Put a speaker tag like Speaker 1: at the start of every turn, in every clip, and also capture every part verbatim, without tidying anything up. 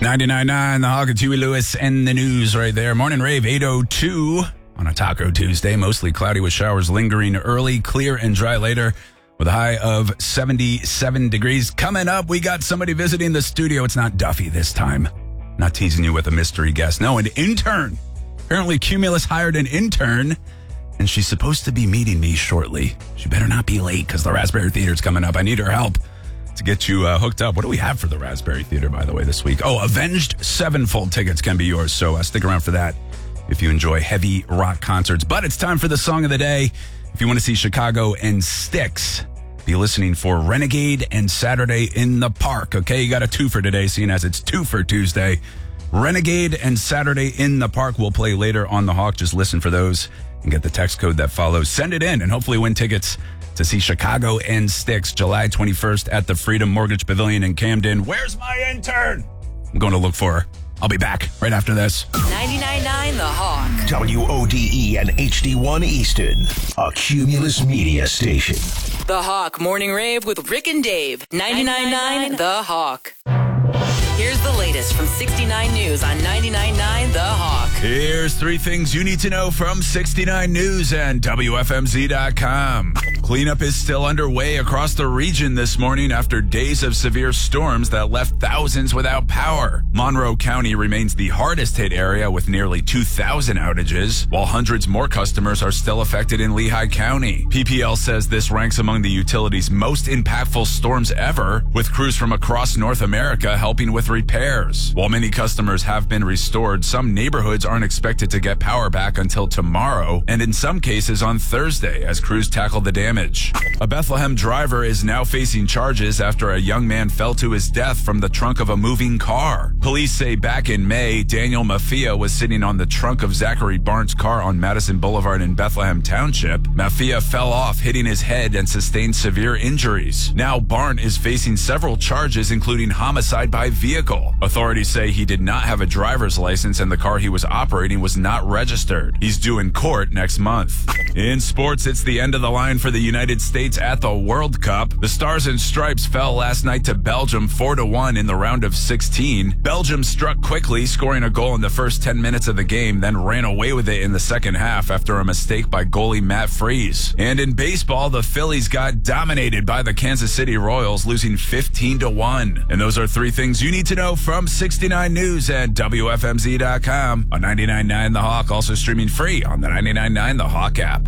Speaker 1: ninety-nine point nine, The Hawk, and Huey Lewis and the news right there. Morning rave, eight oh two on a Taco Tuesday. Mostly cloudy with showers lingering early, clear and dry later with a high of seventy-seven degrees. Coming up, we got somebody visiting the studio. It's not Duffy this time. Not teasing you with a mystery guest. No, an intern. Apparently, Cumulus hired an intern, and she's supposed to be meeting me shortly. She better not be late because the Raspberry Theater's coming up. I need her help to get you uh, hooked up. What do we have for the Raspberry Theater, by the way, this week? Oh, Avenged Sevenfold tickets can be yours, so uh, stick around for that if you enjoy heavy rock concerts. But it's time for the song of the day. If you want to see Chicago and Styx, be listening for Renegade and Saturday in the Park. Okay, you got a twofer today, seeing as it's Twofer Tuesday. Renegade and Saturday in the Park will play later on The Hawk. Just listen for those and get the text code that follows. Send it in and hopefully win tickets to see Chicago and Styx July twenty-first at the Freedom Mortgage Pavilion in Camden. Where's my intern? I'm going to look for her. I'll be back right after this.
Speaker 2: ninety-nine point nine The Hawk.
Speaker 3: W O D E and H D one Easton, a Cumulus media station.
Speaker 2: The Hawk Morning Rave with Rick and Dave. ninety-nine point nine The Hawk. Here's the latest from sixty-nine News on ninety-nine point nine The Hawk.
Speaker 1: Here's three things you need to know from sixty-nine News and W F M Z dot com. Cleanup is still underway across the region this morning after days of severe storms that left thousands without power. Monroe County remains the hardest hit area with nearly two thousand outages, while hundreds more customers are still affected in Lehigh County. P P L says this ranks among the utility's most impactful storms ever, with crews from across North America helping with repairs. While many customers have been restored, some neighborhoods aren't expected to get power back until tomorrow, and in some cases on Thursday, as crews tackle the damage. A Bethlehem driver is now facing charges after a young man fell to his death from the trunk of a moving car. Police say back in May, Daniel Mafia was sitting on the trunk of Zachary Barnes' car on Madison Boulevard in Bethlehem Township. Mafia fell off, hitting his head and sustained severe injuries. Now Barnes is facing several charges, including homicide by vehicle. Authorities say he did not have a driver's license and the car he was operating was not registered. He's due in court next month. In sports, it's the end of the line for the United States at the World Cup. The Stars and Stripes fell last night to Belgium four to one in the round of sixteen. Belgium struck quickly, scoring a goal in the first ten minutes of the game, then ran away with it in the second half after a mistake by goalie Matt Freese. And in baseball, the Phillies got dominated by the Kansas City Royals, losing fifteen to one. And those are three things you need to know from sixty-nine News and W F M Z dot com. On ninety-nine point nine The Hawk, also streaming free on the ninety-nine point nine The Hawk app.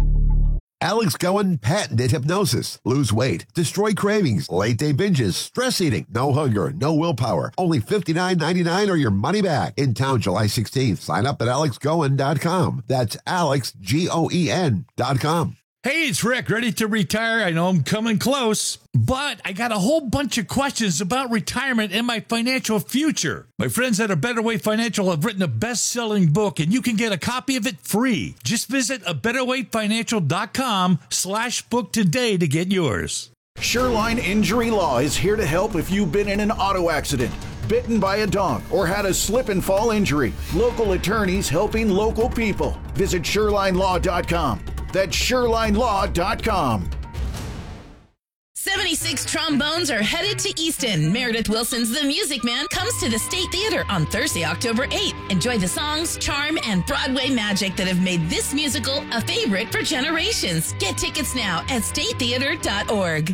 Speaker 4: Alex Cohen patented hypnosis. Lose weight, destroy cravings, late day binges, stress eating, no hunger, no willpower. Only fifty-nine ninety-nine or your money back. In town July sixteenth. Sign up at alex goen dot com. That's Alex, G O E N dot com.
Speaker 5: Hey, it's Rick, ready to retire. I know I'm coming close, but I got a whole bunch of questions about retirement and my financial future. My friends at A Better Way Financial have written a best-selling book, and you can get a copy of it free. Just visit a better way financial dot com slash book today to get yours.
Speaker 6: Shoreline Injury Law is here to help if you've been in an auto accident, bitten by a dog, or had a slip and fall injury. Local attorneys helping local people. Visit shoreline law dot com. That's shoreline law dot com.
Speaker 7: seventy-six trombones are headed to Easton. Meredith Wilson's The Music Man comes to the State Theater on Thursday, October eighth. Enjoy the songs, charm, and Broadway magic that have made this musical a favorite for generations. Get tickets now at state theater dot org.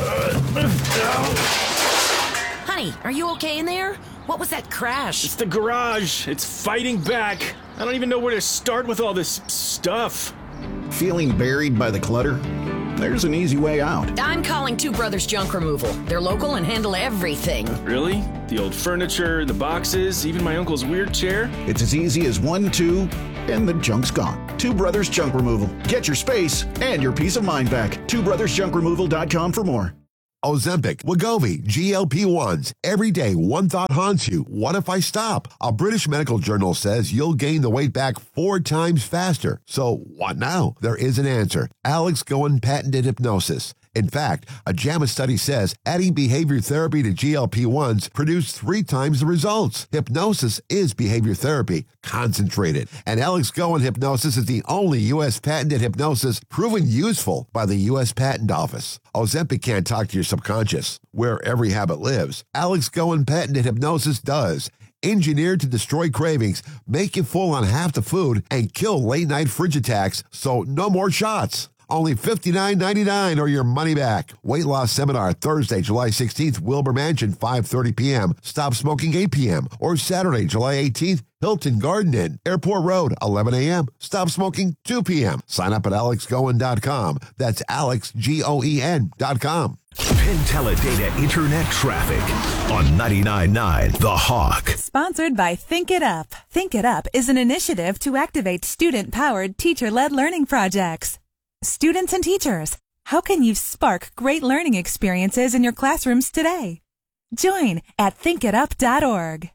Speaker 8: Honey, are you okay in there? What was that crash?
Speaker 9: It's the garage. It's fighting back. I don't even know where to start with all this stuff.
Speaker 6: Feeling buried by the clutter? There's an easy way out.
Speaker 8: I'm calling Two Brothers Junk Removal. They're local and handle everything.
Speaker 9: Really? The old furniture, the boxes, even my uncle's weird chair?
Speaker 6: It's as easy as one, two, and the junk's gone. Two Brothers Junk Removal. Get your space and your peace of mind back. two brothers junk removal dot com for more.
Speaker 4: Ozempic, Wegovy, G L P ones. Every day, one thought haunts you. What if I stop? A British medical journal says you'll gain the weight back four times faster. So what now? There is an answer. Alex Cohen patented hypnosis. In fact, a JAMA study says adding behavior therapy to G L P ones produced three times the results. Hypnosis is behavior therapy, concentrated. And Alex Cohen Hypnosis is the only U S patented hypnosis proven useful by the U S Patent Office. Ozempic can't talk to your subconscious, where every habit lives. Alex Cohen patented hypnosis does. engineered to destroy cravings, make you full on half the food, and kill late-night fridge attacks, so no more shots. Only fifty-nine ninety-nine or your money back. Weight loss seminar Thursday, July sixteenth, Wilbur Mansion, five thirty p.m. Stop smoking, eight p.m. Or Saturday, July eighteenth, Hilton Garden Inn, Airport Road, eleven a.m. Stop smoking, two p.m. Sign up at alex goen dot com. That's alex, G O E N dot com.
Speaker 3: Penteledata Internet Traffic on ninety-nine point nine The Hawk.
Speaker 10: Sponsored by Think It Up. Think It Up is an initiative to activate student-powered, teacher-led learning projects. Students and teachers, how can you spark great learning experiences in your classrooms today? Join at think it up dot org.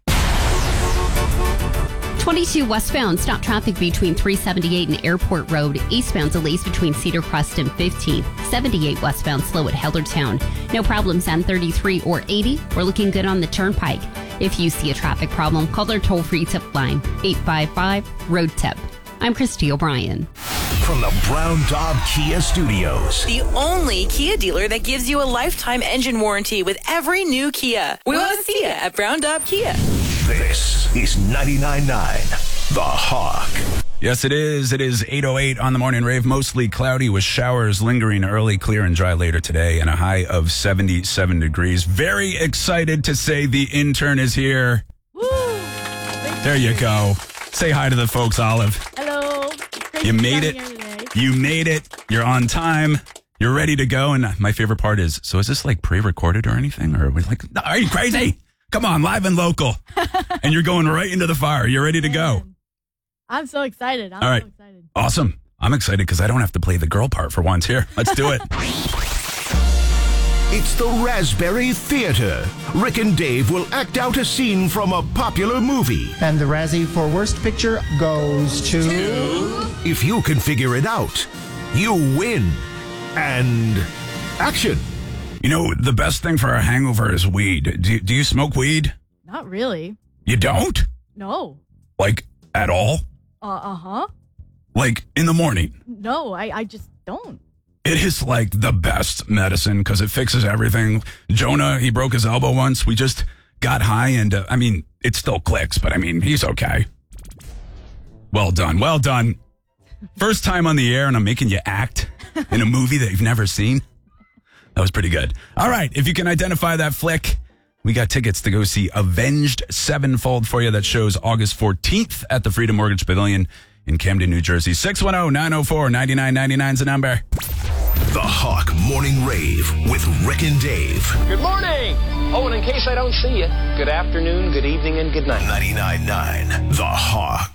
Speaker 11: twenty-two westbound, stop traffic between three seventy-eight and Airport Road. Eastbound delays between Cedar Crest and fifteenth. seventy-eight westbound, slow at Hellertown. No problems on thirty-three or eighty. We're looking good on the Turnpike. If you see a traffic problem, call their toll-free tip line, eight five five, road tip. I'm Christy O'Brien.
Speaker 3: From the Brown Dog Kia Studios.
Speaker 2: The only Kia dealer that gives you a lifetime engine warranty with every new Kia. We want to see you at Brown Dog Kia.
Speaker 3: This is ninety-nine point nine The Hawk.
Speaker 1: Yes, it is. It is eight oh eight on the morning rave. Mostly cloudy with showers lingering early, clear and dry later today, and a high of seventy-seven degrees. Very excited to say the intern is here.
Speaker 12: Woo!
Speaker 1: There you go. Say hi to the folks, Olive.
Speaker 12: Hello.
Speaker 1: You made it. You made it. You're on time. You're ready to go. And my favorite part is, so is this like pre-recorded or anything? Or are we like, are you crazy? Come on, live and local. And you're going right into the fire. You're ready to go.
Speaker 12: I'm so excited. I'm
Speaker 1: All right.
Speaker 12: so excited.
Speaker 1: Awesome. I'm excited because I don't have to play the girl part for once. Here, let's do it.
Speaker 3: It's the Raspberry Theater. Rick and Dave will act out a scene from a popular movie.
Speaker 13: And the Razzie for Worst Picture goes to...
Speaker 3: If you can figure it out, you win. And action.
Speaker 1: You know, the best thing for a hangover is weed. Do you, do you smoke weed?
Speaker 12: Not really.
Speaker 1: You don't?
Speaker 12: No.
Speaker 1: Like, at all?
Speaker 12: Uh, uh-huh.
Speaker 1: Like, in the morning?
Speaker 12: No, I, I just don't.
Speaker 1: It is like the best medicine because it fixes everything. Jonah, he broke his elbow once. We just got high and, uh, I mean, it still clicks, but I mean, he's okay. Well done. Well done. First time on the air and I'm making you act in a movie that you've never seen. That was pretty good. All right. If you can identify that flick, we got tickets to go see Avenged Sevenfold for you. That shows August fourteenth at the Freedom Mortgage Pavilion in Camden, New Jersey. six one zero, nine zero four, nine nine nine nine is the number.
Speaker 3: The Hawk Morning Rave with Rick and Dave.
Speaker 14: Good morning. Oh, and in case I don't see you, good afternoon, good evening, and good night.
Speaker 3: ninety-nine point nine The Hawk.